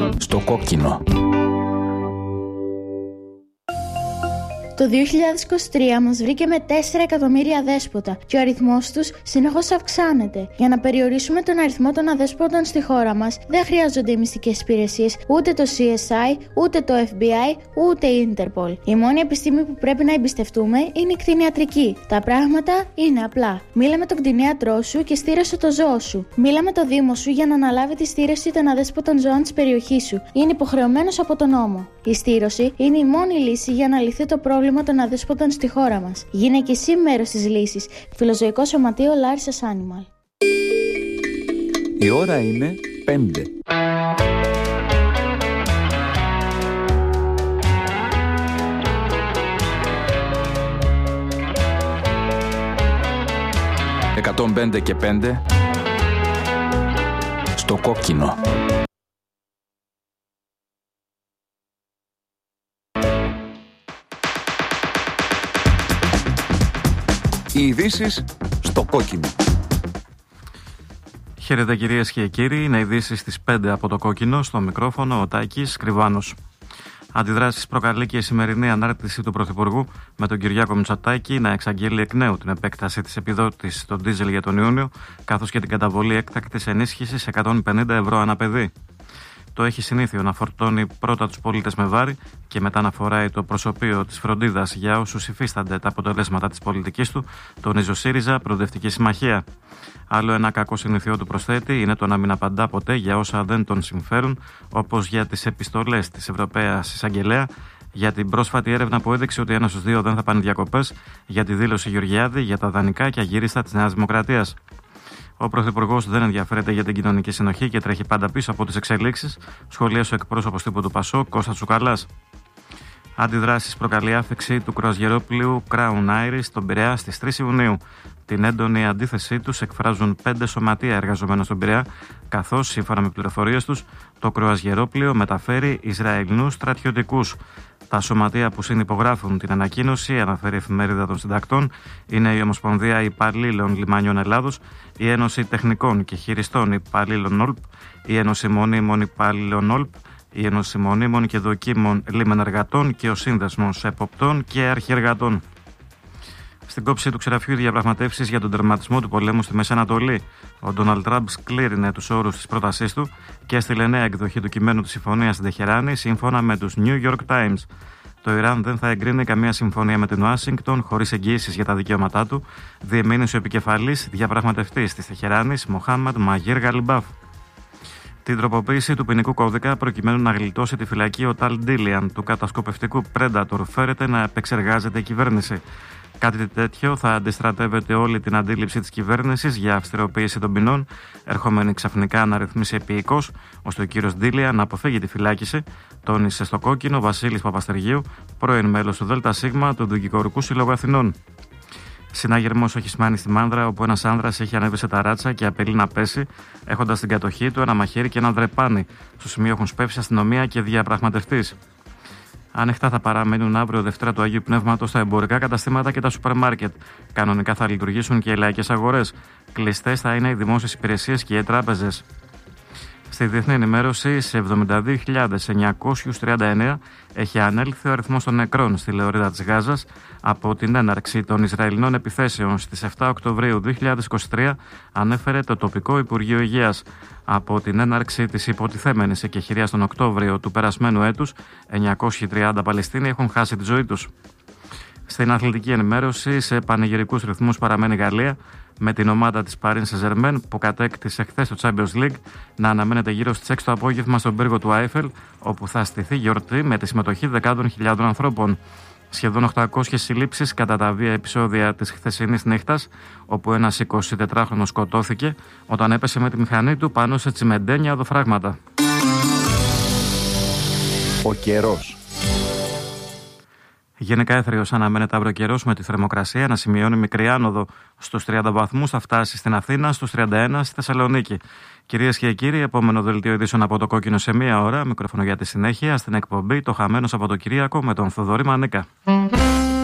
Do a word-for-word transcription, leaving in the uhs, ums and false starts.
Στο κόκκινο. Το δύο χιλιάδες είκοσι τρία μας βρήκε με τέσσερα εκατομμύρια αδέσποτα και ο αριθμός τους συνεχώς αυξάνεται. Για να περιορίσουμε τον αριθμό των αδέσποτων στη χώρα μας, δεν χρειάζονται οι μυστικές υπηρεσίες, ούτε το σι ες άι, ούτε το εφ μπι άι, ούτε η Interpol. Η μόνη επιστήμη που πρέπει να εμπιστευτούμε είναι η κτηνιατρική. Τα πράγματα είναι απλά. Μίλα με τον κτηνίατρό σου και στήρωσε το ζώο σου. Μίλα με το δήμο σου για να αναλάβει τη στήρωση των αδέσποτων ζώων της περιοχής σου. Είναι υποχρεωμένος από τον νόμο. Η στήρωση είναι η μόνη λύση για να λυθεί το πρόβλημα των αδέσποτων στη χώρα μας. Γίνε και εσύ μέρος της λύσης. Φιλοζωικό Σωματείο Larissa's Animal. Η ώρα είναι πέντε. εκατόν πέντε και πέντε στο κόκκινο. Οι ειδήσεις στο κόκκινο. Χαίρετε κυρίες και κύριοι, είναι ειδήσεις στις πέντε από το κόκκινο, στο μικρόφωνο ο Τάκης Κρυβάνος. Αντιδράσεις προκαλεί και η σημερινή ανάρτηση του Πρωθυπουργού με τον Κυριάκο Μητσοτάκη να εξαγγείλει εκ νέου την επέκταση της επιδότησης στο ντίζελ για τον Ιούνιο, καθώς και την καταβολή έκτακτης ενίσχυσης εκατόν πενήντα ευρώ ανά παιδί. Το έχει συνήθειο να φορτώνει πρώτα τους πολίτες με βάρη και μετά να φοράει το προσωπείο της φροντίδας για όσους υφίστανται τα αποτελέσματα της πολιτικής του, τονίζει ο ΣΥΡΙΖΑ Προοδευτική Συμμαχία. Άλλο ένα κακό συνήθειο του προσθέτει είναι το να μην απαντά ποτέ για όσα δεν τον συμφέρουν, όπως για τις επιστολές της Ευρωπαίας Εισαγγελέα, για την πρόσφατη έρευνα που έδειξε ότι ένας στους δύο δεν θα πάνε διακοπές, για τη δήλωση Γεωργιάδη για τα δανεικά και αγύριστα της Νέας Δημοκρατίας. Ο Πρωθυπουργός δεν ενδιαφέρεται για την κοινωνική συνοχή και τρέχει πάντα πίσω από τις εξελίξεις, σχολίασε ο εκπρόσωπος τύπου του ΠΑΣΟΚ, Κώστας Τσουκαλάς. Αντιδράσεις προκαλεί άφηξη του κρουαζιερόπλοιου Crown Iris στον Πειραιά στις τρεις Ιουνίου. Την έντονη αντίθεσή τους εκφράζουν πέντε σωματεία εργαζομένων στον Πειραιά, καθώς, σύμφωνα με πληροφορίες τους, το κρουαζιερόπλοιο μεταφέρει Ισραηλινούς στρατιωτικούς. Τα σωματεία που συνυπογράφουν την ανακοίνωση, αναφέρει η Εφημερίδα των Συντακτών, είναι η Ομοσπονδία Υπαλλήλων Λιμανιών Ελλάδος, η Ένωση Τεχνικών και Χειριστών Υπαλλήλων ΟΛΠ, η Ένωση Μονίμων Υπαλλήλων ΟΛΠ, η Ένωση Μονίμων και Δοκίμων Λιμενεργατών και ο Σύνδεσμος Εποπτών και Αρχιεργατών. Στην κόψη του ξεραφιού διαπραγματεύσεις για τον τερματισμό του πολέμου στη Μέση Ανατολή, ο Ντόναλντ Τραμπ σκλήρινε τους όρους της πρότασής του και έστειλε νέα εκδοχή του κειμένου της συμφωνίας στην Τεχεράνη, σύμφωνα με τους New York Times. Το Ιράν δεν θα εγκρίνει καμία συμφωνία με την Ουάσιγκτον χωρίς εγγυήσεις για τα δικαιώματά του, διεμήνυσε ο επικεφαλής διαπραγματευτής της Τεχεράνης, Μοχάμαντ Μαγίρ Γαλιμπάφ. Την τροποποίηση του ποινικού κώδικα προκειμένου να γλιτώσει τη φυλακή ο Ταλ Ντίλιαν του κατασκοπευτικού Predator φέρεται να επεξεργάζεται η κυβέρνηση. Κάτι τέτοιο θα αντιστρατεύεται όλη την αντίληψη της κυβέρνησης για αυστηροποίηση των ποινών, ερχόμενη ξαφνικά να ρυθμίσει επίοικος, ώστε ο κύριος Ντίλια να αποφύγει τη φυλάκιση, τόνισε στο κόκκινο Βασίλης Παπαστεργίου, πρώην μέλος του ΔΣ του Δικηγορικού Συλλόγου Αθηνών. Συνάγερμος έχει σημάνει στη Μάνδρα, όπου ένας άνδρας έχει ανέβει σε ταράτσα και απειλεί να πέσει, έχοντας στην κατοχή του ένα μαχαίρι και ένα δρεπάνι. Στο σημείο έχουν σπεύσει αστυνομία και διαπραγματευτής. Ανοιχτά θα παραμένουν αύριο Δευτέρα του Αγίου Πνεύματος τα εμπορικά καταστήματα και τα σούπερ μάρκετ. Κανονικά θα λειτουργήσουν και οι λαϊκές αγορές. Κλειστές θα είναι οι δημόσιες υπηρεσίες και οι τράπεζες. Στη διεθνή ενημέρωση, σε εβδομήντα δύο χιλιάδες εννιακόσιους τριάντα εννέα έχει ανέλθει ο αριθμός των νεκρών στη λεωρίδα της Γάζας από την έναρξη των Ισραηλινών επιθέσεων στις επτά Οκτωβρίου δύο χιλιάδες είκοσι τρία, ανέφερε το τοπικό Υπουργείο Υγείας. Από την έναρξη της υποτιθέμενης εκεχηρίας τον Οκτώβριο του περασμένου έτους, εννιακόσιοι τριάντα Παλαιστίνοι έχουν χάσει τη ζωή τους. Στην αθλητική ενημέρωση, σε πανηγυρικούς ρυθμούς παραμένει η Γαλλία, με την ομάδα της Paris Saint-Germain που κατέκτησε χθες το Champions League να αναμένεται γύρω στις έξι το απόγευμα στον πύργο του Άιφελ, όπου θα στηθεί γιορτή με τη συμμετοχή δεκάδων χιλιάδων ανθρώπων. Σχεδόν οκτακόσιες συλλήψεις κατά τα βία επεισόδια της χθεσινής νύχτας, όπου ένας εικοσιτετράχρονος σκοτώθηκε όταν έπεσε με τη μηχανή του πάνω σε τσιμεντένια οδοφράγματα. Ο καιρός. Γενικά έθριος αναμένεται αύριο καιρός, με τη θερμοκρασία να σημειώνει μικρή άνοδο. Στους τριάντα βαθμούς θα φτάσει στην Αθήνα, στους τριάντα ένα στη Θεσσαλονίκη. Κυρίες και κύριοι, επόμενο δελτίο ειδήσεων από το κόκκινο σε μία ώρα. Μικρόφωνο για τη συνέχεια στην εκπομπή Το Χαμένο Σαββατοκύριακο με τον Θοδωρή Μανίκα.